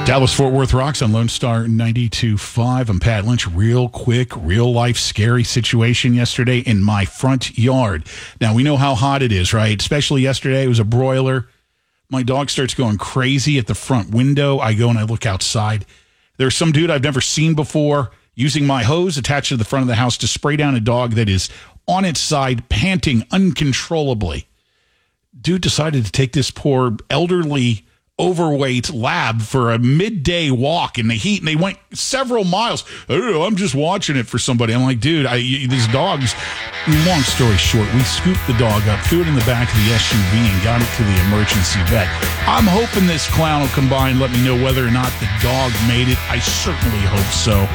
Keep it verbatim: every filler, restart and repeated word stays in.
Dallas-Fort Worth Rocks on Lone Star ninety-two point five. I'm Pat Lynch. Real quick, real-life scary situation yesterday in my front yard. Now, we know how hot it is, right? Especially yesterday. It was a broiler. My dog starts going crazy at the front window. I go and I look outside. There's some dude I've never seen before using my hose attached to the front of the house to spray down a dog that is on its side, panting uncontrollably. Dude decided to take this poor elderly overweight lab for a midday walk in the heat, and they went several miles. I don't know, I'm just watching it for somebody. I'm like, dude, I, these dogs, long story short, we scooped the dog up, threw it in the back of the S U V, and got it to the emergency vet. I'm hoping this clown will come by and let me know whether or not the dog made it. I certainly hope so.